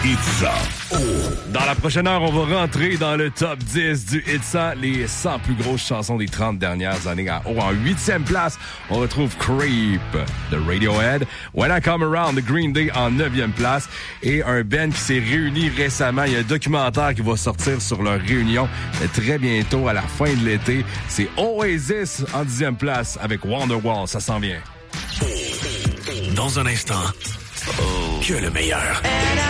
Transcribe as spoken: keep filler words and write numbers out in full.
Itza. Oh. Dans la prochaine heure, on va rentrer dans le top dix du Itza, les cent plus grosses chansons des trente dernières années. Oh, en huitième place, on retrouve Creep de Radiohead, When I Come Around de Green Day en neuvième place et un band qui s'est réuni récemment. Il y a un documentaire qui va sortir sur leur réunion très bientôt à la fin de l'été. C'est Oasis en dixième place avec Wonderwall. Ça s'en vient. Dans un instant, oh. que le meilleur.